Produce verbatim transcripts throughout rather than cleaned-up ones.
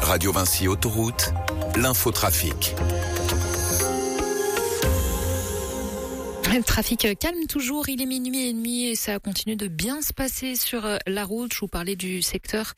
Radio Vinci Autoroute, l'infotrafic. Le trafic calme toujours, il est minuit et demi et ça continue de bien se passer sur la route. Je vous parlais du secteur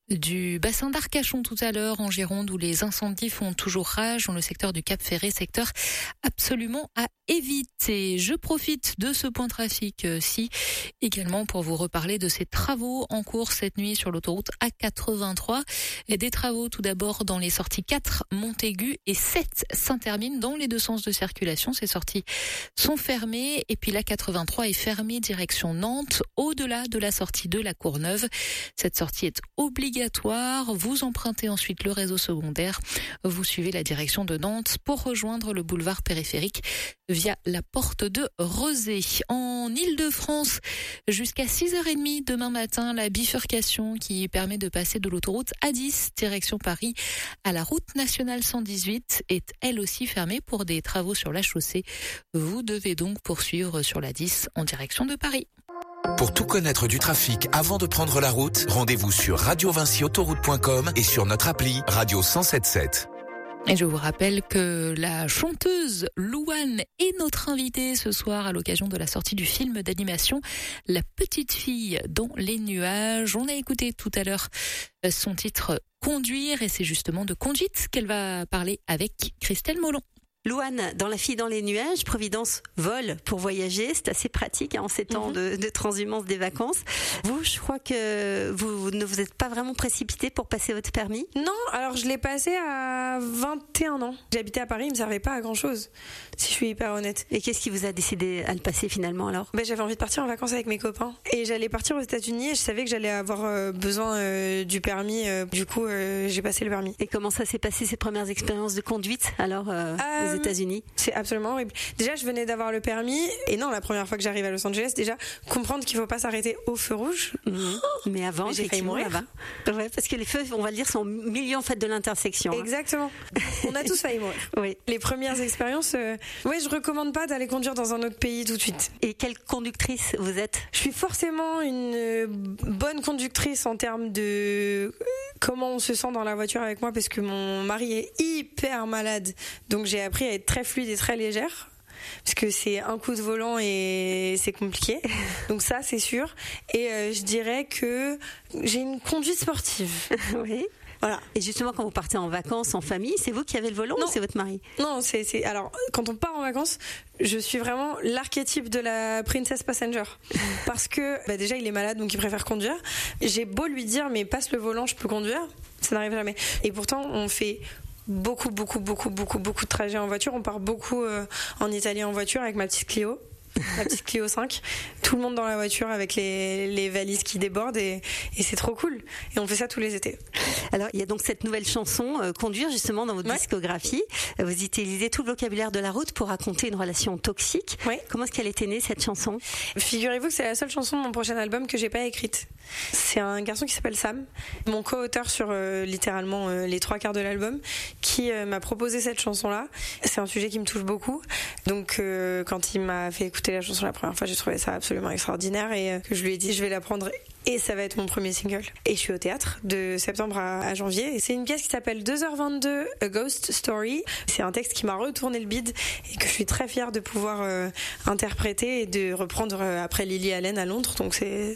du bassin d'Arcachon tout à l'heure en Gironde où les incendies font toujours rage dans le secteur du Cap Ferré, secteur absolument à éviter. Je profite de ce point trafic-ci également pour vous reparler de ces travaux en cours cette nuit sur l'autoroute A quatre-vingt-trois. Et des travaux tout d'abord dans les sorties quatre Montaigu et sept Saint-Hermine dans les deux sens de circulation. Ces sorties sont fermées et puis l'A quatre-vingt-trois est fermée direction Nantes au-delà de la sortie de la Courneuve. Cette sortie est obligatoire. Vous empruntez ensuite le réseau secondaire. Vous suivez la direction de Nantes pour rejoindre le boulevard périphérique via la porte de Rezé. En Île-de-France, jusqu'à six heures trente demain matin, la bifurcation qui permet de passer de l'autoroute A dix direction Paris à la route nationale cent dix-huit est elle aussi fermée pour des travaux sur la chaussée. Vous devez donc poursuivre sur la dix en direction de Paris. Pour tout connaître du trafic avant de prendre la route, rendez-vous sur radio vinci autoroute point com et sur notre appli Radio cent soixante-dix-sept. Et je vous rappelle que la chanteuse Louane est notre invitée ce soir à l'occasion de la sortie du film d'animation La petite fille dans les nuages. On a écouté tout à l'heure son titre Conduire et c'est justement de conduite qu'elle va parler avec Christelle Molon. Louane, dans La fille dans les nuages, Providence vole pour voyager. C'est assez pratique hein, en ces temps mm-hmm. de, de transhumance des vacances. Vous, je crois que vous, vous ne vous êtes pas vraiment précipité pour passer votre permis ? Non, alors je l'ai passé à vingt et un ans. J'habitais à Paris, il ne me servait pas à grand-chose, si je suis hyper honnête. Et qu'est-ce qui vous a décidé à le passer finalement alors ? ben, J'avais envie de partir en vacances avec mes copains. Et j'allais partir aux États-Unis et je savais que j'allais avoir euh, besoin euh, du permis. Euh, du coup, euh, j'ai passé le permis. Et comment ça s'est passé ces premières expériences de conduite alors euh, euh... aux États-Unis ? C'est absolument horrible. Déjà, je venais d'avoir le permis et non, la première fois que j'arrive à Los Angeles, déjà comprendre qu'il faut pas s'arrêter au feu rouge. Mmh. Mais avant, Mais j'ai failli mourir. Là-bas. Ouais, parce que les feux, on va le dire, sont au milieu en fait de l'intersection. Exactement. Hein. On a tous failli mourir. Oui. Les premières expériences, euh... ouais, je recommande pas d'aller conduire dans un autre pays tout de suite. Et quelle conductrice vous êtes ? Je suis forcément une bonne conductrice en termes de comment on se sent dans la voiture avec moi, parce que mon mari est hyper malade, donc j'ai appris à être très fluide et très légère parce que c'est un coup de volant et c'est compliqué, donc ça c'est sûr. Et euh, je dirais que j'ai une conduite sportive. Oui. Voilà. Et justement, quand vous partez en vacances en famille, c'est vous qui avez le volant non. ou c'est votre mari ? Non, c'est, c'est alors quand on part en vacances, je suis vraiment l'archétype de la princess passenger parce que bah déjà il est malade donc il préfère conduire. J'ai beau lui dire mais passe le volant, je peux conduire, ça n'arrive jamais. Et pourtant on fait beaucoup beaucoup beaucoup beaucoup beaucoup de trajets en voiture. On part beaucoup euh, en Italie en voiture avec ma petite Clio. La petite Clio cinq, tout le monde dans la voiture avec les, les valises qui débordent et, et c'est trop cool. Et on fait ça tous les étés. Alors il y a donc cette nouvelle chanson euh, Conduire justement dans votre ouais. discographie. Vous utilisez tout le vocabulaire de la route pour raconter une relation toxique. Ouais. Comment est-ce qu'elle était née cette chanson ? Figurez-vous que c'est la seule chanson de mon prochain album que j'ai pas écrite. C'est un garçon qui s'appelle Sam, mon co-auteur sur euh, littéralement euh, les trois quarts de l'album, qui euh, m'a proposé cette chanson-là. C'est un sujet qui me touche beaucoup. Donc euh, quand il m'a fait écouter la chanson la première fois, j'ai trouvé ça absolument extraordinaire et euh, que je lui ai dit je vais la prendre et ça va être mon premier single. Et je suis au théâtre de septembre à, à janvier et c'est une pièce qui s'appelle deux heures vingt-deux A Ghost Story. C'est un texte qui m'a retourné le bide et que je suis très fière de pouvoir euh, interpréter et de reprendre euh, après Lily Allen à Londres, donc c'est